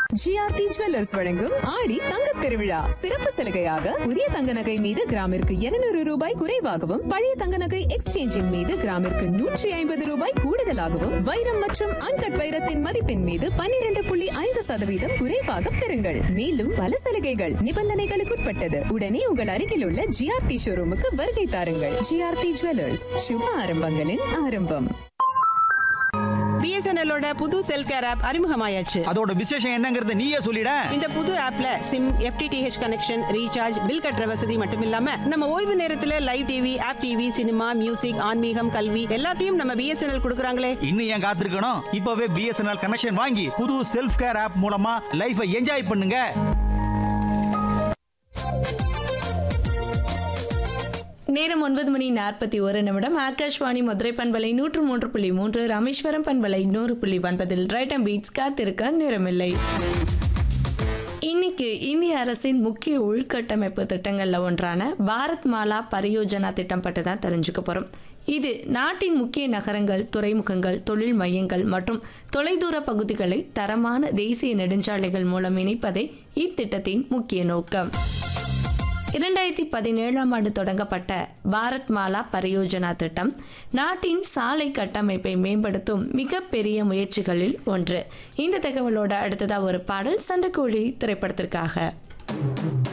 GRT jewellers வழங்கும் ஆடி தங்கத் திருவிழா சிறப்பு சலுகையாக புதிய தங்க நகை மீது கிராமிற்கு 200 ரூபாய் குறைவாகவும் பழைய தங்க நகை எக்ஸ்சேஞ்சின் மீது கிராமிற்கு 150 ரூபாய் கூடுதலாகவும் வைரம் மற்றும் அன்கட் வைரத்தின் மதிப்பின் மீது 12.5% குறைவாக பெறுங்கள். மேலும் பல சலுகைகள் நிபந்தனைகளுக்குட்பட்டது. உடனே உங்கள் அருகில் உள்ள ஜிஆர்டி ஷோரூமுக்கு வருகை தாருங்கள். ஜிஆர்டி ஜுவல்லர்ஸ், சுப ஆரம்பங்களின் ஆரம்பம். BSNL புது செல்ஃப் கேர் ஆப் அறிமுகமாயாச்சு. அதோட விசேஷம் என்னங்கறது நீயே சொல்லிட. இந்த புது ஆப்ல sim, FTTH connection, recharge, bill கட்டுற வசதி மட்டும் இல்லாம நம்ம ஓய்வு நேரத்துல live TV, app TV, cinema, music, ஆன்மீகம், கல்வி எல்லாத்தையும் நம்ம BSNL கொடுக்கறாங்களே. இன்னும் ஏன் காத்திருக்கணும்? இப்பவே BSNL கனெக்ஷன் வாங்கி புது செல்ஃப் கேர் ஆப் மூலமா லைஃபை என்ஜாய் பண்ணுங்க. நேரம் 9:41. ஆகாஷ்வாணி மதுரை பண்பலை 103.3, ராமேஸ்வரம் பண்பலை 100.9 ரைட் அண்ட் பீட்ஸ் காத்திருக்க நேரமில்லை. இன்னைக்கு இந்திய அரசின் முக்கிய உள்கட்டமைப்பு திட்டங்கள்ல ஒன்றான பாரத் மாலா பரியோஜனா திட்டம் பற்றி தான் தெரிஞ்சுக்க போறோம். இது நாட்டின் முக்கிய நகரங்கள், துறைமுகங்கள், தொழில் மையங்கள் மற்றும் தொலைதூர பகுதிகளை தரமான தேசிய நெடுஞ்சாலைகள் மூலம் இணைப்பதே இத்திட்டத்தின் முக்கிய நோக்கம். 2017ஆம் ஆண்டு தொடங்கப்பட்ட பாரத் மாலா பரியோஜனா திட்டம் நாட்டின் சாலை கட்டமைப்பை மேம்படுத்தும் மிகப்பெரிய முயற்சிகளில் ஒன்று. இந்த தகவலோட அடுத்ததா ஒரு பாடல் சண்டைக்கோழி திரைப்படத்திற்காக.